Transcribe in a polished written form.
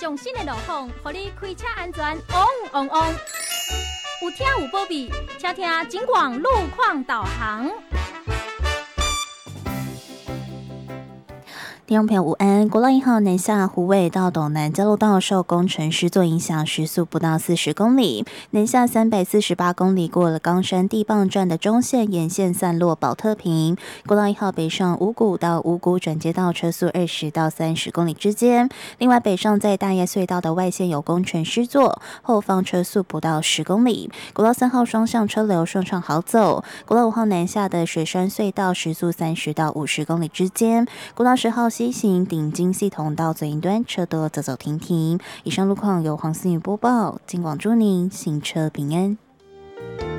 上新的路况，让你开车安全旺旺旺。有听有保庇，请听警广路况导航。 听众朋友午安，国道1号南下虎尾到斗南交流道受工程施作影响，时速不到40公里。南下348公里，过了冈山地磅站的中线沿线散落保特瓶。国道1号北上五股到五股转接道车速20到30公里之间。另外北上在大叶隧道的外线有工程施作，后方车速不到10公里。国道3号双向车流顺畅好走。国道5号南下的水山隧道时速30到50公里之间。国道10号西行顶金系统到左营端车多走走停停。以上路况由黄思雨播报，金广祝您行车平安。